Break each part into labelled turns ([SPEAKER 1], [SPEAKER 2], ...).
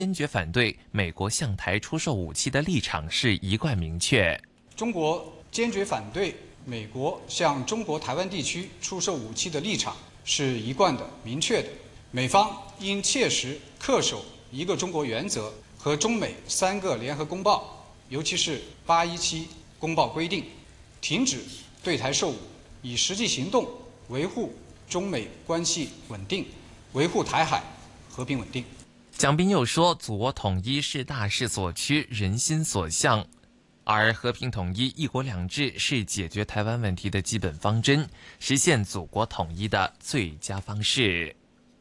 [SPEAKER 1] 坚决反对美国向台出售武器的立场是一贯明确。
[SPEAKER 2] 中国坚决反对美国向中国台湾地区出售武器的立场是一贯的、明确的。美方应切实恪守一个中国原则和中美3个联合公报，尤其是817公报规定，停止对台售武，以实际行动维护中美关系稳定，维护台海和平稳定。
[SPEAKER 1] 蒋斌又说，祖国统一是大势所趋、人心所向，而和平统一、一国两制是解决台湾问题的基本方针，实现祖国统一的最佳方式。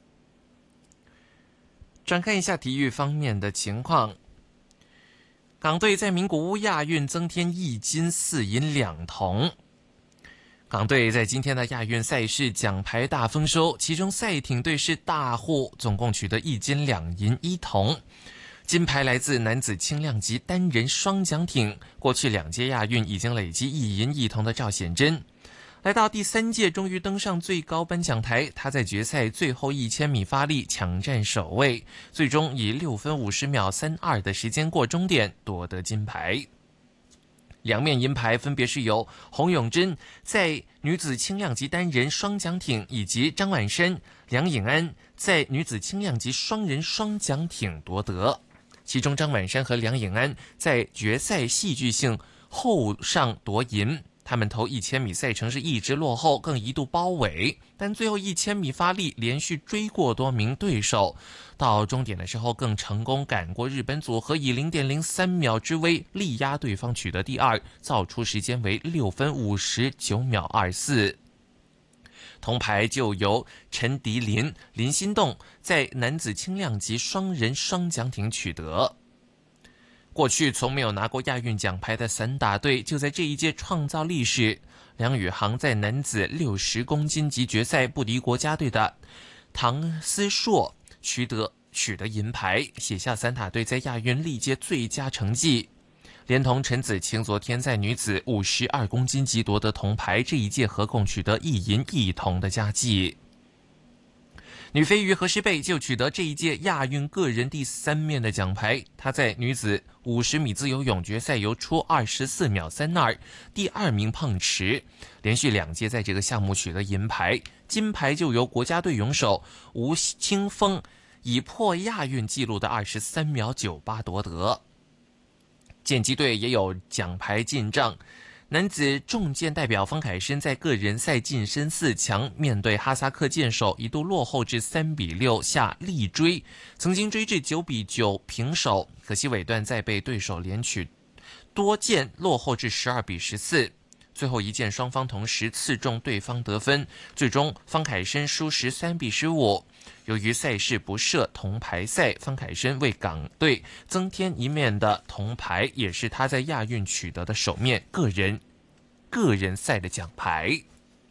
[SPEAKER 1] 转看一下体育方面的情况，港队在名古屋亚运增添1金4银2铜。港队在今天的亚运赛事奖牌大丰收，其中赛艇队是大户，总共取得1金2银1铜。金牌来自男子轻量级单人双桨艇，过去2届亚运已经累积1银1铜的赵显真，来到第3届终于登上最高颁奖台。他在决赛最后1000米发力，抢占首位，最终以6分50秒32的时间过终点，夺得金牌。2面银牌分别是由洪永贞在女子轻量级单人双桨艇，以及张婉珊、梁颖安在女子轻量级双人双桨艇夺得。其中张婉珊和梁颖安在决赛戏剧性后上夺银，他们头1000米赛程是一直落后，更一度包围，但最后1000米发力，连续追过多名对手，到终点的时候更成功赶过日本组合，以0.03秒之微力压对方取得第2，造出时间为6分59秒24。铜牌就由陈迪林、林心栋在男子轻量级双人双桨艇取得。过去从没有拿过亚运奖牌的散打队就在这一届创造历史，梁宇航在男子60公斤级决赛不敌国家队的唐思硕，取得银牌，写下散打队在亚运历届最佳成绩。连同陈子晴昨天在女子52公斤级夺得铜牌，这一届合共取得1银1铜的佳绩。女飞鱼何诗蓓就取得这一届亚运个人第3面的奖牌，她在女子50米自由泳决赛游出24秒32，第2名碰池，连续2届在这个项目取得银牌。金牌就由国家队泳手吴青峰以破亚运纪录的23秒98夺得。剑击队也有奖牌进账，男子重剑代表方凯申在个人赛晋身4强，面对哈萨克剑手一度落后至3比6下力追，曾经追至9比9平手，可惜尾段再被对手连取多剑，落后至12比14。最后一剑双方同时刺中对方得分，最终方凯申输13比15。由于赛事不设铜牌赛，方凯申为港队增添1面的铜牌，也是他在亚运取得的首面个人赛的奖牌。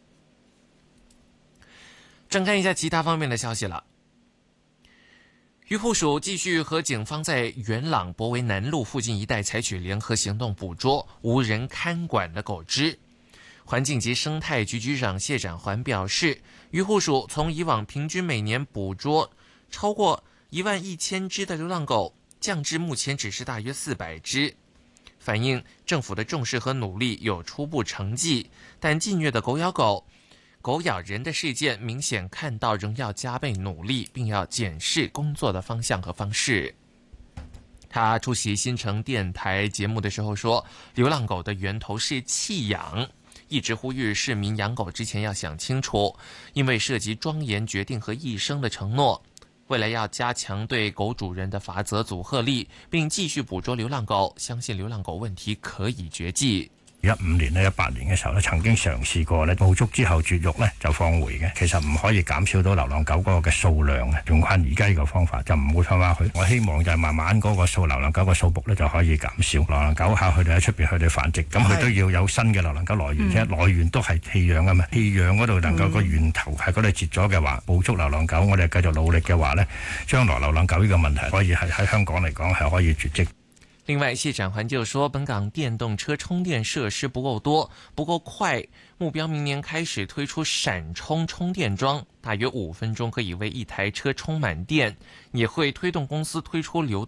[SPEAKER 1] 展开一下其他方面的消息了。渔护署继续和警方在元朗博围南路附近一带采取联合行动，捕捉无人看管的狗只。环境及生态局局长谢展环表示，渔护署从以往平均每年捕捉超过11000只的流浪狗，降至目前只是大约400只，反映政府的重视和努力有初步成绩，但近月的狗咬狗、狗咬人的事件明显看到仍要加倍努力，并要检视工作的方向和方式。他出席新城电台节目的时候说，流浪狗的源头是弃养，一直呼吁市民养狗之前要想清楚，因为涉及庄严决定和一生的承诺。未来要加强对狗主人的罚则阻吓力，并继续捕捉流浪狗，相信流浪狗问題可以絕迹。
[SPEAKER 3] 15年咧、18年嘅時候咧，曾經嘗試過咧捕捉之後絕育咧就放回嘅，其實唔可以減少到流浪狗嗰個嘅數量嘅，用翻而家呢個方法就唔會翻返去。我希望就係慢慢嗰個流浪狗嘅數目咧就可以減少。流浪狗下佢哋喺出邊佢哋繁殖，咁佢都要有新嘅流浪狗來源啫，來源都係棄養㗎嘛。棄養嗰度能夠個源頭喺嗰度截咗嘅話，捕捉流浪狗，我哋繼續努力嘅話咧，將來流浪狗呢個問題可以係喺香港嚟講係可以絕跡。
[SPEAKER 1] 另外，谢展环就说，本港电动车充电设施不够多、不够快，目标明年开始推出闪充充电桩，大约5分钟可以为一台车充满电，也会推动公司推出流动